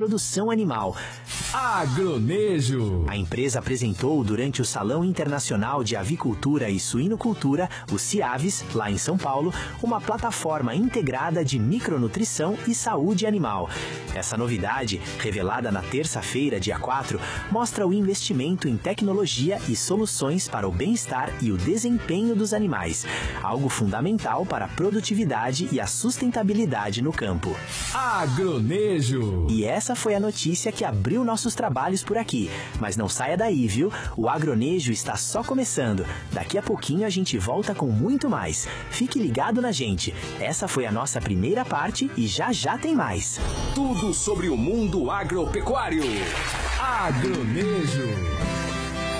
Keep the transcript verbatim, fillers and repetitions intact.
produção animal. Agronejo. A empresa apresentou durante o Salão Internacional de Avicultura e Suinocultura, o CIAVES, lá em São Paulo, uma plataforma integrada de micronutrição e saúde animal. Essa novidade, revelada na terça-feira, dia quatro, mostra o investimento em tecnologia e soluções para o bem-estar e o desempenho dos animais, algo fundamental para a produtividade e a sustentabilidade no campo. Agronejo. E essa foi a notícia que abriu nossos trabalhos por aqui. Mas não saia daí, viu? O Agronejo está só começando. Daqui a pouquinho a gente volta com muito mais. Fique ligado na gente. Essa foi a nossa primeira parte e já já tem mais. Tudo sobre o mundo agropecuário. Agronejo.